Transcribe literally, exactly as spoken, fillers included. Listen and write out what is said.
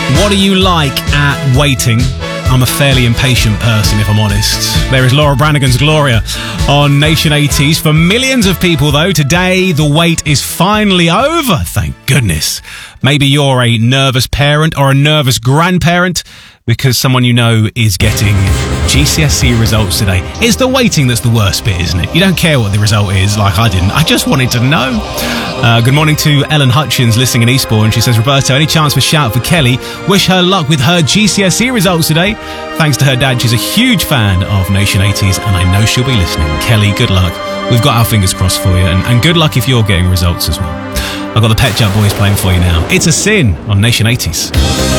What are you like at waiting? I'm a fairly impatient person, if I'm honest. There is Laura Branigan's Gloria on Nation eighties. For millions of people, though, today the wait is finally over. Thank goodness. Maybe you're a nervous parent or a nervous grandparent because someone you know is getting G C S E results today. It's the waiting that's the worst bit, isn't it? You don't care what the result is, like I didn't. I just wanted to know. Uh, good morning to Ellen Hutchins, listening in Eastbourne. She says, Roberto, any chance for shout for Kelly? Wish her luck with her G C S E results today. Thanks to her dad, she's a huge fan of Nation eighties, and I know she'll be listening. Kelly, good luck. We've got our fingers crossed for you, and, and good luck if you're getting results as well. I've got the Pet Shop Boys playing for you now. It's a Sin on Nation eighties.